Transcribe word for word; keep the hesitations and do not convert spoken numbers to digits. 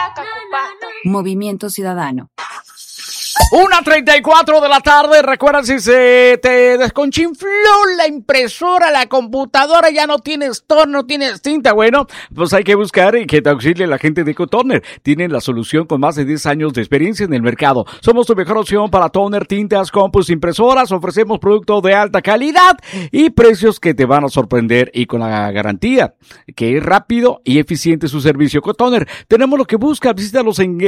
Movimiento Ciudadano. Una treinta y cuatro de la tarde. Recuerda, si se te desconchinfló la impresora, la computadora, ya no tienes toner, no tienes tinta, bueno, pues hay que buscar y que te auxilie la gente de EcoToner. Tienen la solución con más de diez años de experiencia en el mercado. Somos tu mejor opción para toner, tintas, compus, impresoras. Ofrecemos productos de alta calidad y precios que te van a sorprender, y con la garantía que es rápido y eficiente su servicio. EcoToner, tenemos lo que buscas. Visítalos en